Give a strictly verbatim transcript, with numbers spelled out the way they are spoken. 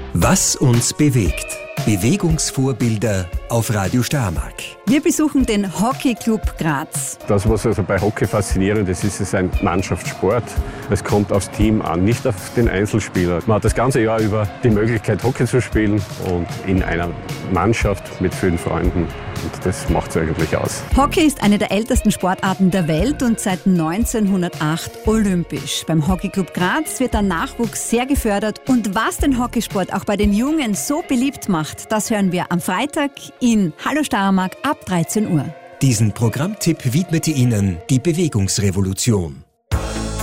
Was uns bewegt. Bewegungsvorbilder auf Radio Steiermark. Wir besuchen den Hockeyclub Graz. Das, was also bei Hockey faszinierend ist, ist es ein Mannschaftssport. Es kommt aufs Team an, nicht auf den Einzelspieler. Man hat das ganze Jahr über die Möglichkeit, Hockey zu spielen und in einer Mannschaft mit vielen Freunden. Und das macht es eigentlich aus. Hockey ist eine der ältesten Sportarten der Welt und seit neunzehnhundertacht olympisch. Beim Hockeyclub Graz wird der Nachwuchs sehr gefördert. Und was den Hockeysport auch bei den Jungen so beliebt macht, das hören wir am Freitag in Hallo Steiermark ab dreizehn Uhr. Diesen Programmtipp widmete Ihnen die Bewegungsrevolution.